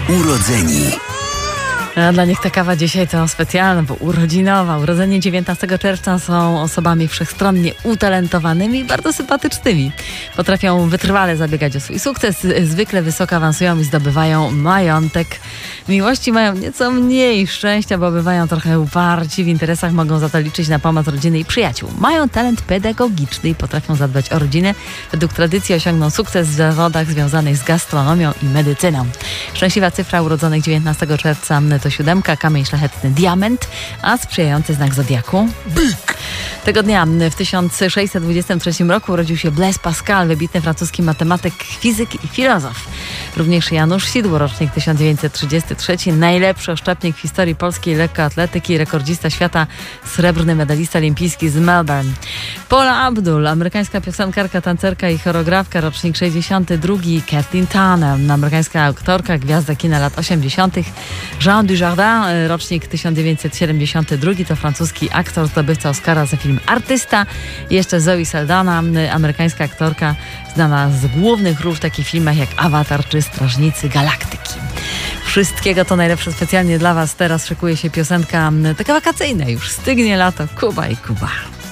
Urodzeni. A dla nich ta kawa dzisiaj to specjalna, bo urodzinowa. Urodzeni 19 czerwca są osobami wszechstronnie utalentowanymi i bardzo sympatycznymi. Potrafią wytrwale zabiegać o swój sukces, zwykle wysoko awansują i zdobywają majątek. Miłości mają nieco mniej szczęścia, bo bywają trochę uparci. W interesach mogą za to liczyć na pomoc rodziny i przyjaciół. Mają talent pedagogiczny i potrafią zadbać o rodzinę. Według tradycji osiągną sukces w zawodach związanych z gastronomią i medycyną. Szczęśliwa cyfra urodzonych 19 czerwca to 7, kamień szlachetny diament, a sprzyjający znak zodiaku byk. Tego dnia w 1623 roku urodził się Blaise Pascal, wybitny francuski matematyk, fizyk i filozof. Również Janusz Sidło, rocznik 1933, najlepszy oszczepnik w historii polskiej lekkoatletyki, rekordzista świata, srebrny medalista olimpijski z Melbourne. Paula Abdul, amerykańska piosenkarka, tancerka i choreografka, rocznik 62. Kathleen Turner, amerykańska aktorka, gwiazda kina lat 80. Jean Dujardin, rocznik 1972, to francuski aktor, zdobywca Oscara za film Artysta. I jeszcze Zoe Saldana, amerykańska aktorka, znana z głównych ról w takich filmach jak Avatar czy Strażnicy Galaktyki. Wszystkiego to najlepsze specjalnie dla Was. Teraz szykuje się piosenka taka wakacyjna. Już stygnie lato, Kuba i Kuba.